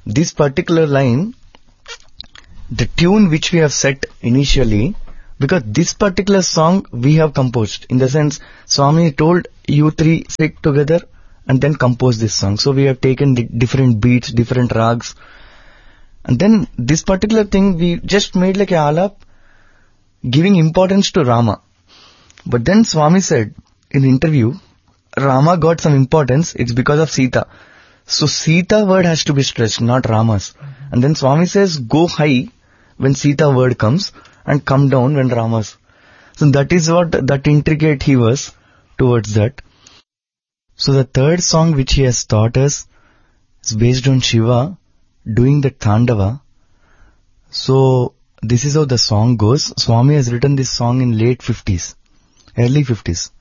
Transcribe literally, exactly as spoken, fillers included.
this particular line, the tune which we have set initially, because this particular song we have composed, in the sense Swami told you three sit together and then compose this song. So we have taken the different beats, different rags, and then this particular thing we just made like a alap, giving importance to Rama. But then Swami said in interview, Rama got some importance, it's because of Sita. So Sita word has to be stressed, not Rama's. And then Swami says, go high when Sita word comes and come down when Rama's. So that is what, that intricate he was towards that. So the third song which he has taught us is based on Shiva doing the Tandava. So this is how the song goes. Swami has written this song in late fifties, early fifties.